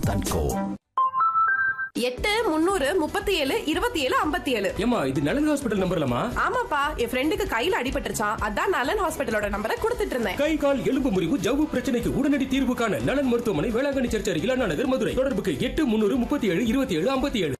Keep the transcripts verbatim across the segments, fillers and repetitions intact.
Vasanth and கோ. எட்டு முன்னூறு முப்பத்தி ஏழு இருபத்தி ஏழு ஐம்பத்தி ஏழு. ஏமா இது நலன் ஹாஸ்பிட்டல் நம்பர்லமா? ஆமாப்பா, என் ஃப்ரெண்டுக்கு கையில அடிபட்டுருச்சான், அதான் நலன் ஹாஸ்பிட்டலோட நம்பரை கொடுத்துட்டு இருந்தேன். கை கால் எலும்பு முறிவு ஜவ்வு பிரச்சனைக்கு உடனடி தீர்வு காண நலன் மருத்துவமனை, வேளாங்கண்ணி சர்ச் அருகில் அண்ணா நகர், மதுரை. தொடர்புக்கு எட்டு முன்னூறு முப்பத்தி ஏழு இருபத்தி ஏழு ஐம்பத்தி ஏழு.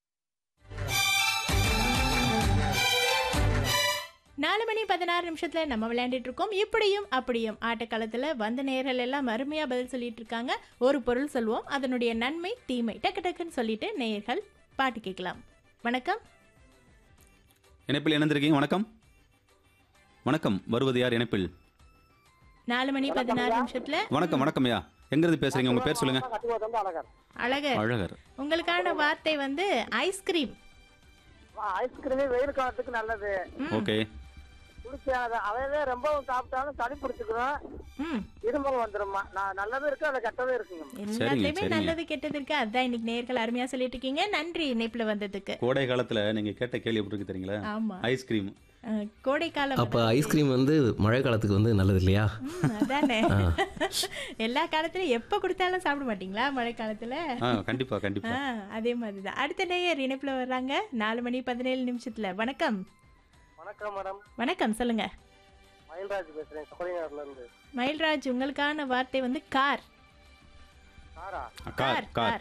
நாலு மணி பதினாறு நிமிஷத்துல நம்ம விளையாண்டுட்டு இருக்கோம். இப்படியும் அப்படியும் ஆட்டக்காலத்துல வந்த நேர்கள் எல்லாம் அருமையா பதில் சொல்லிட்டு இருக்காங்க. ஒரு பொருள் சொல்லுவோம், அதனுடைய நன்மை தீமை டக்கு டக்குன்னு சொல்லிட்டு நேயர்கள் பாட்டு கேட்கலாம். வணக்கம். இணைப்பில் இணைந்திருக்கீங்க. வணக்கம். வணக்கம். வருவது யார் இணைப்பில்? நாலு மணி பதினாறு நிமிஷத்துல. வணக்கம். வணக்கம் ஐயா, எங்கிருந்து பேசுறீங்க? உங்க பேர் சொல்லுங்க. அழகர். அழகர். உங்களுக்கான வார்த்தை வந்து ஐஸ்கிரீம். ஐஸ்கிரீம் வெயில் காலத்துக்கு நல்லது. ஓகே. குளிர்ச்சியானது. அதையே ரொம்ப சாப்பிட்டாலும் சளி பிடிச்சிக்கிறோம், இருமல் வந்துருமா. நான் நல்லதும் இருக்கு, அது கெட்டதும் இருக்குங்க. எல்லாத்தையுமே நல்லது கெட்டது இருக்கு. அதான் இன்னைக்கு நேர்கள் அருமையா சொல்லிட்டு இருக்கீங்க. நன்றி இணைப்புல வந்ததுக்கு. கோடை காலத்துல நீங்க கேட்ட கேள்வி எப்படி இருக்கு தெரியுங்களா? ஆமா, ஐஸ்கிரீம். கோடை காலம். அப்ப ஐஸ்கிரீம் வந்து மழை காலத்துக்கு வந்து நல்லது இல்லையா? அதானே. எல்லா காலத்துலயும் எப்ப கொடுத்தாலும் சாப்பிட மாட்டீங்களா மழை காலத்துல? கண்டிப்பா கண்டிப்பா. அதே மாதிரிதான். அடுத்த நேயர் இணைப்புல வர்றாங்க நாலு மணி பதினேழு நிமிஷத்துல. வணக்கம். வணக்கம் மேடம். வணக்கம், சொல்லுங்க. மயில்ராஜ் பேசுறேன், சபரிநாடுல இருந்து. மயில்ராஜ், உங்களுக்கான வார்த்தை வந்து கார். காரா? கார். கார்.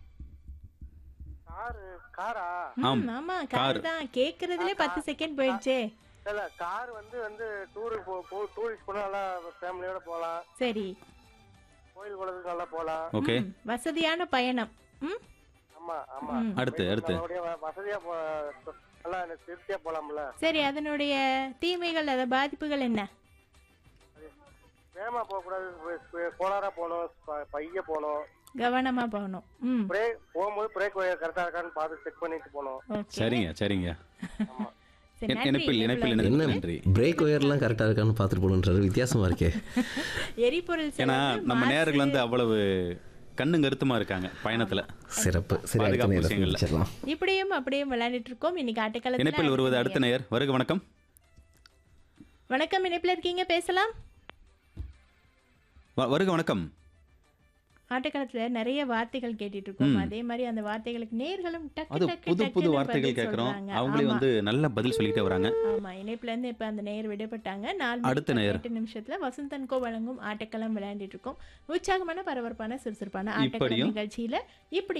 காரு. காரா? ஆமா, கார் தான். கேக்குறதுல பத்து செகண்ட் போயிடுச்சே. இல்ல, கார் வந்து வந்து டூருக்கு போ டூரிஸ்ட் போனா நல்லா ஃபேமிலியோட போலாம். சரி. கோயில் குளத்துக்கு நல்லா போலாம். ஓகே. வசதியான பயணம். ம். ஆமா ஆமா. அடுத்து அடுத்து. வசதியா நல்லா திருப்தியா போலாம்ல. சரி, அதனுடைய தீமைகள், அத பாதிப்புகள் என்ன? வேகமா போக கூடாது, கோளாரா போகணும், பைய போகணும், கவனமா போகணும். ம். பிரேக் போகும்போது பிரேக் கரெக்டா இருக்கான்னு பார்த்து செக் பண்ணிட்டு போகணும். சரிங்க சரிங்க. ஆமா. இணைப்பில் இணைப்பில் என்ன நன்றி. பிரேக் ஒயர்லாம் கரெக்டா இருக்கான்னு பார்த்துட்டு போகணுன்றது வித்தியாசமா இருக்கே. எரிபொருள். ஏன்னா நம்ம நேயர்கள் வந்து அவ்வளவு கண்ணு கருத்துமா இருக்காங்க பயணத்துல. சிறப்பு. சரி, இப்படியும் அப்படியும் விளையாடிட்டு இருக்கோம். இன்னைக்கு ஆட்டக்காலத்துல இணைப்பில் வருவது அடுத்த நேயர். வருக. வணக்கம். வணக்கம், இணைப்பில் இருக்கீங்க, பேசலாம். வருக. வணக்கம். ஆட்டக்காலத்துல நிறைய வார்த்தைகள் கேட்டுட்டு இருக்கோம். அதே மாதிரி அந்த வார்த்தைகளுக்கு நேர்களும் அது புது புது வார்த்தைகள் கேட்கிறோம். அவங்களே வந்து நல்ல பதில் சொல்லிட்டே வராங்க. ஆமா, இணைப்புல இருந்து இப்ப அந்த நேயர் விடப்பட்டாங்க. நாலு அடுத்த நேயர் எட்டு நிமிஷத்துல வசந்தன் கோ வழங்கும் ஆட்டக்களம் விளையாண்டுட்டு இருக்கோம். உற்சாகமான பரபரப்பான சுறுசுறுப்பான ஆட்டக்களம் நிகழ்ச்சியில இப்படி